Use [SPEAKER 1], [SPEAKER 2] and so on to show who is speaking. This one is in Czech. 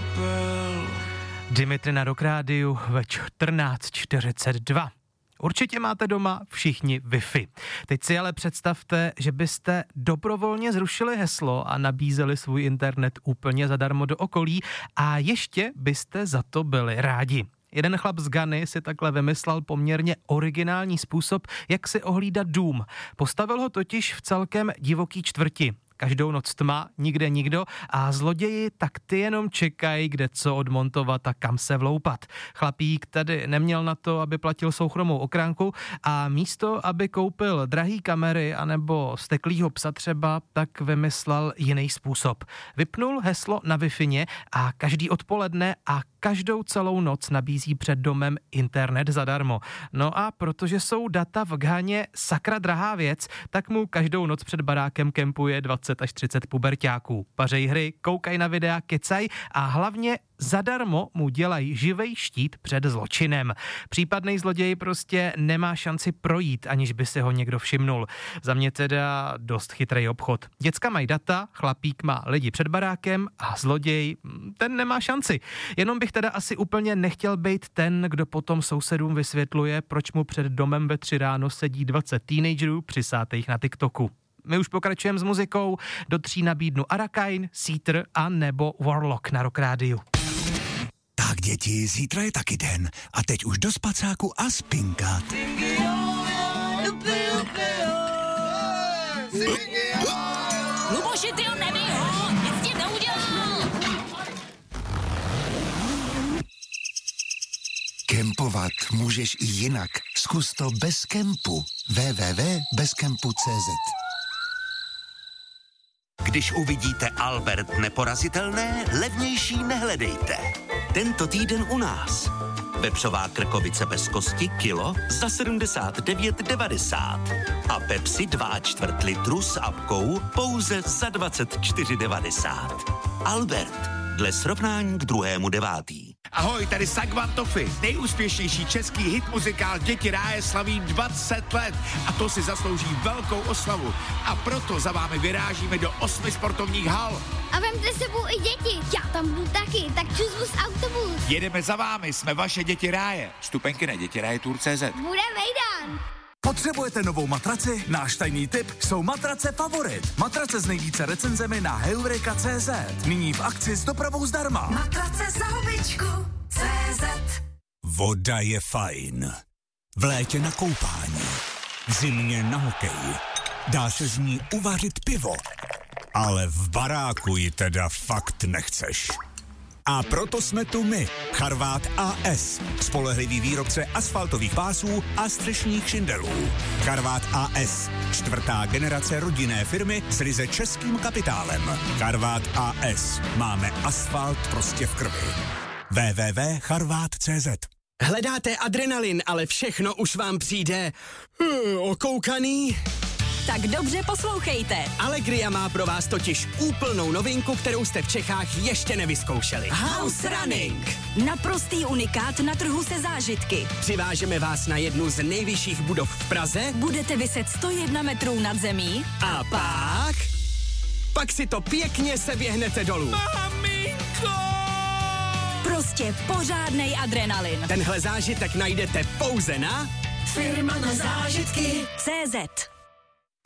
[SPEAKER 1] popel.
[SPEAKER 2] Dimitri na Rock Rádiu ve 14:42. Určitě máte doma všichni Wi-Fi. Teď si ale představte, že byste dobrovolně zrušili heslo a nabízeli svůj internet úplně zadarmo do okolí a ještě byste za to byli rádi. Jeden chlap z Ghany si takhle vymyslel poměrně originální způsob, jak si ohlídat dům. Postavil ho totiž v celkem divoký čtvrti. Každou noc tma, nikde nikdo a zloději tak ty jenom čekají, kde co odmontovat a kam se vloupat. Chlapík tady neměl na to, aby platil soukromou ochránku a místo, aby koupil drahý kamery anebo steklýho psa třeba, tak vymyslel jiný způsob. Vypnul heslo na Wi-Fi a každý odpoledne a každou celou noc nabízí před domem internet zadarmo. No a protože jsou data v Ghaně sakra drahá věc, tak mu každou noc před barákem kempuje 20 až 30 puberťáků. Pařej hry, koukaj na videa, kecaj a hlavně zadarmo mu dělají živej štít před zločinem. Případnej zloděj prostě nemá šanci projít, aniž by si ho někdo všimnul. Za mě teda dost chytrý obchod. Děcka mají data, chlapík má lidi před barákem a zloděj, ten nemá šanci. Jenom bych teda asi úplně nechtěl být ten, kdo potom sousedům vysvětluje, proč mu před domem ve 3 ráno sedí 20 teenagerů přisátých na TikToku. My už pokračujeme s muzikou, do 3 nabídnu Arakain, Seether a nebo Warlock na Rock Rádiu.
[SPEAKER 3] Tak děti, zítra je taky den a teď už do spacáku a spinkat.
[SPEAKER 4] Luboši, ty ho nebij ho, nic tím neudělal.
[SPEAKER 3] Kempovat můžeš i jinak. Zkus to bez kempu. www.bezkempu.cz.
[SPEAKER 5] Když uvidíte Albert neporazitelné, levnější nehledejte. Tento týden u nás. Vepřová krkovice bez kosti kilo za 79,90. A Pepsi 2,25 litru s apkou pouze za 24,90. Albert, dle srovnání k 2.9.
[SPEAKER 6] Ahoj, tady Sagvan Toffy, nejúspěšnější český hit muzikál Děti ráje slaví 20 let a to si zaslouží velkou oslavu. A proto za vámi vyrážíme do 8 sportovních hal.
[SPEAKER 7] A vemte sebou i děti, já tam budu taky, tak čus autobus.
[SPEAKER 6] Jedeme za vámi, jsme vaše Děti ráje. Vstupenky na dětiraje.cz.
[SPEAKER 7] Bude mejdan.
[SPEAKER 3] Potřebujete novou matraci? Náš tajný tip jsou matrace Favorit. Matrace s nejvíce recenzemi na Heureka.cz. Nyní v akci s dopravou zdarma.
[SPEAKER 4] Matrace za hubičku, CZ.
[SPEAKER 3] Voda je fajn. V létě na koupání. V zimě na hokej. Dá se z ní uvařit pivo. Ale v baráku ji teda fakt nechceš. A proto jsme tu my, Charvát AS, spolehlivý výrobce asfaltových pásů a střešních šindelů. Charvát AS, 4. generace rodinné firmy s ryze českým kapitálem. Charvát AS, máme asfalt prostě v krvi. www.charvat.cz.
[SPEAKER 8] Hledáte adrenalin, ale všechno už vám přijde okoukaný?
[SPEAKER 4] Tak dobře poslouchejte.
[SPEAKER 8] Allegria má pro vás totiž úplnou novinku, kterou jste v Čechách ještě nevyzkoušeli.
[SPEAKER 4] House Running. Naprostý unikát na trhu se zážitky.
[SPEAKER 8] Přivážeme vás na jednu z nejvyšších budov v Praze.
[SPEAKER 4] Budete viset 101 metrů nad zemí.
[SPEAKER 8] A pak si to pěkně seběhnete dolů.
[SPEAKER 4] Maminko! Prostě pořádnej adrenalin.
[SPEAKER 8] Tenhle zážitek najdete pouze na
[SPEAKER 4] Firma na zážitky CZ.